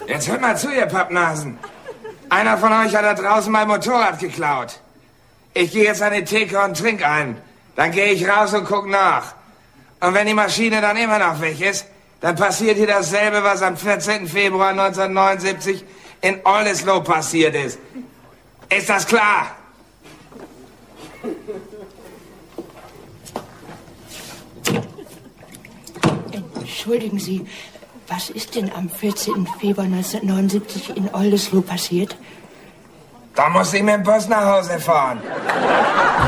Jetzt hört mal zu, ihr Pappnasen. Einer von euch hat da draußen mein Motorrad geklaut. Ich gehe jetzt an die Theke und trink ein. Dann gehe ich raus und guck nach. Und wenn die Maschine dann immer noch weg ist, dann passiert hier dasselbe, was am 14. Februar 1979 in Oldesloe passiert ist. Ist das klar? Entschuldigen Sie, was ist denn am 14. Februar 1979 in Oldesloe passiert? Da muss ich mit dem Bus nach Hause fahren.